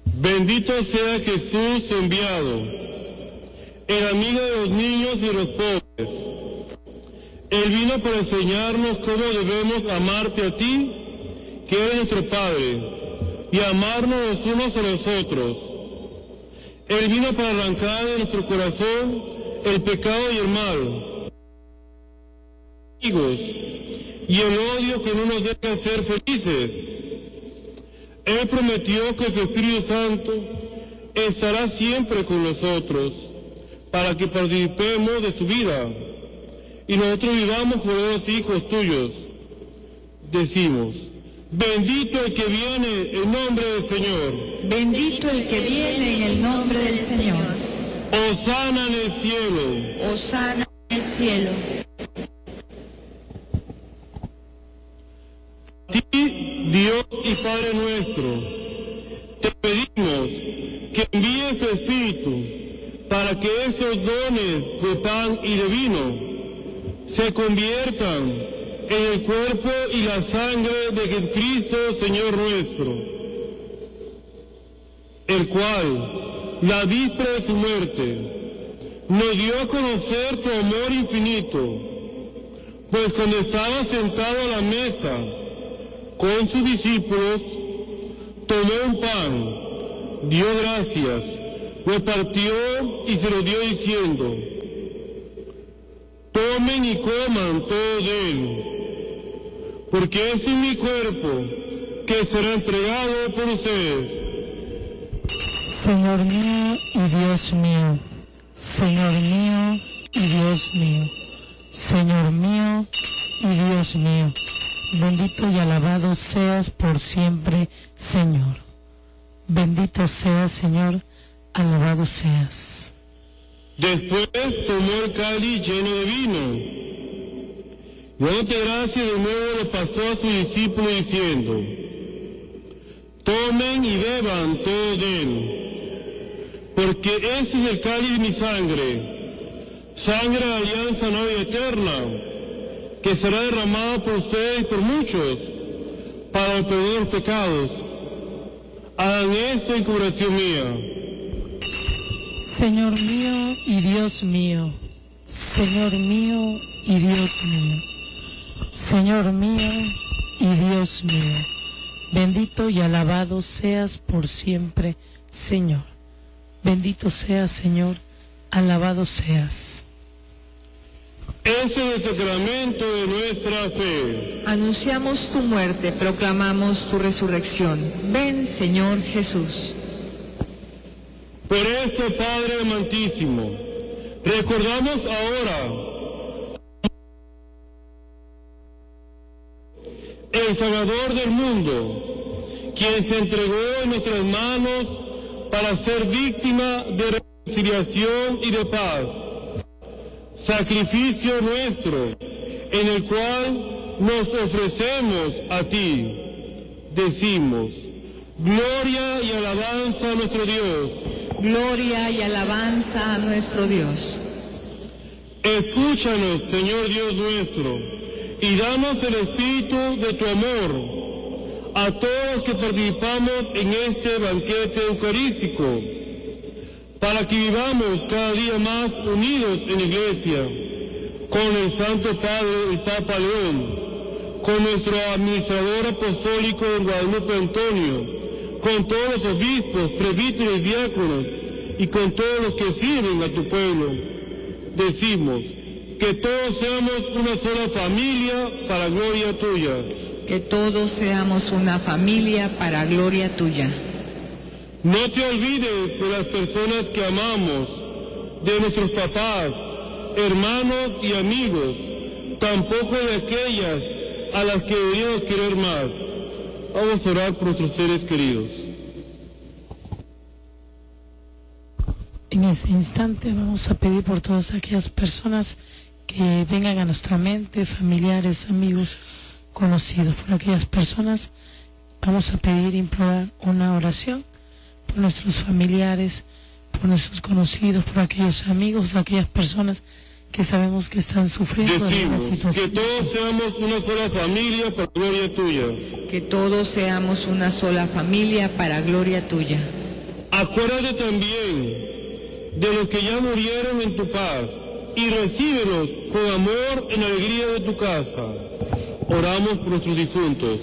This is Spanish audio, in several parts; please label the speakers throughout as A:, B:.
A: Bendito sea Jesús enviado, el amigo de los niños y de los pobres. Él vino para enseñarnos cómo debemos amarte a ti, que eres nuestro Padre, y amarnos los unos a los otros. Él vino para arrancar de nuestro corazón el pecado y el mal, y el odio que no nos deja ser felices. Él prometió que su Espíritu Santo estará siempre con nosotros para que participemos de su vida y nosotros vivamos como los hijos tuyos. Decimos: bendito el que viene en nombre del Señor.
B: Bendito el que viene en el nombre del Señor.
A: Hosana en el cielo.
B: Hosana en el cielo.
A: A ti, Dios y Padre nuestro, te pedimos que envíes tu Espíritu para que estos dones de pan y de vino se conviertan en el cuerpo y la sangre de Jesucristo, Señor nuestro, el cual, la víspera de su muerte, nos dio a conocer tu amor infinito, pues cuando estaba sentado a la mesa con sus discípulos, tomó un pan, dio gracias, lo partió y se lo dio diciendo: tomen y coman todo de él, porque este es mi cuerpo, que será entregado por ustedes.
C: Señor mío y Dios mío, Señor mío y Dios mío, Señor mío y Dios mío, bendito y alabado seas por siempre, Señor. Bendito seas, Señor, alabado seas.
A: Después tomó el cáliz lleno de vino, y dándote gracias de nuevo lo pasó a sus discípulos diciendo: tomen y beban todo de él, porque ese es el cáliz de mi sangre, sangre de alianza nueva y eterna, que será derramada por ustedes y por muchos, para el perdón de los pecados. Hagan esto en conmemoración mía.
C: Señor mío y Dios mío, Señor mío y Dios mío, Señor mío y Dios mío, bendito y alabado seas por siempre, Señor. Bendito seas, Señor, alabado seas.
A: Ese es el sacramento de nuestra fe.
B: Anunciamos tu muerte, proclamamos tu resurrección. Ven, Señor Jesús.
A: Por eso, Padre amantísimo, recordamos ahora el Salvador del mundo, quien se entregó en nuestras manos para ser víctima de reconciliación y de paz. Sacrificio nuestro, en el cual nos ofrecemos a ti. Decimos: gloria y alabanza a nuestro Dios.
B: Gloria y alabanza a nuestro Dios.
A: Escúchanos, Señor Dios nuestro, y danos el espíritu de tu amor a todos los que participamos en este banquete eucarístico, para que vivamos cada día más unidos en la Iglesia, con el Santo Padre, el Papa León, con nuestro administrador apostólico don Guadalupe Antonio, con todos los obispos, presbíteros y diáconos, y con todos los que sirven a tu pueblo. Decimos: que todos seamos una sola familia para gloria tuya.
B: Que todos seamos una familia para gloria tuya.
A: No te olvides de las personas que amamos, de nuestros papás, hermanos y amigos, tampoco de aquellas a las que deberíamos querer más. Vamos a orar por nuestros seres queridos.
C: En este instante vamos a pedir por todas aquellas personas que vengan a nuestra mente, familiares, amigos, conocidos. Por aquellas personas vamos a pedir, implorar una oración por nuestros familiares, por nuestros conocidos, por aquellos amigos, aquellas personas que sabemos que están sufriendo alguna situación.
A: Que todos seamos una sola familia para gloria tuya.
B: Que todos seamos una sola familia para gloria tuya.
A: Acuérdate también de los que ya murieron en tu paz y recíbelos con amor en la alegría de tu casa. Oramos por nuestros difuntos.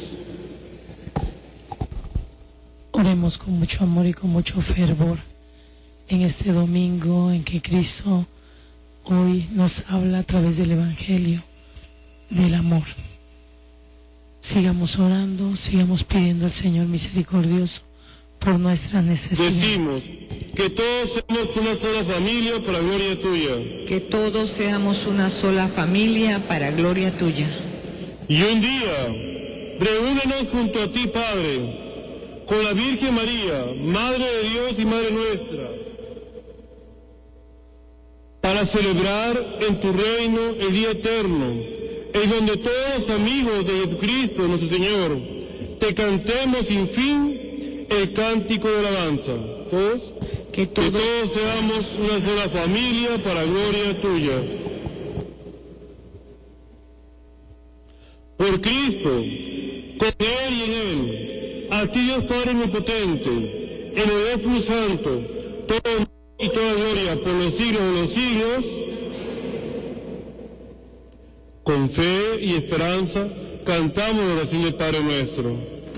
C: Oremos con mucho amor y con mucho fervor en este domingo en que Cristo hoy nos habla a través del Evangelio del amor. Sigamos orando, sigamos pidiendo al Señor misericordioso por nuestras necesidades.
A: Decimos que todos somos una sola familia para gloria tuya.
B: Que todos seamos una sola familia para gloria tuya.
A: Y un día, reúnenos junto a ti, Padre, con la Virgen María, Madre de Dios y Madre nuestra, para celebrar en tu reino el día eterno, en donde todos los amigos de Jesucristo, nuestro Señor, te cantemos sin fin el cántico de alabanza. ¿Todos? Que todos seamos una sola familia para gloria tuya. Por Cristo, con Él y en Él, a ti Dios Padre omnipotente, en el Espíritu Santo, todo y toda gloria por los siglos de los siglos. Con fe y esperanza cantamos la oración del Padre nuestro.